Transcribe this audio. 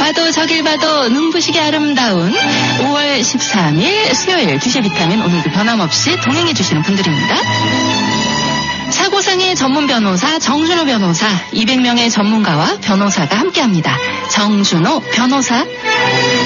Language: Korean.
봐도 저길 봐도 눈부시게 아름다운 5월 13일 수요일 2시 비타민 오늘도 변함없이 동행해 주시는 분들입니다. 사고상의 전문 변호사 정준호 변호사 200명의 전문가와 변호사가 함께합니다. 정준호 변호사.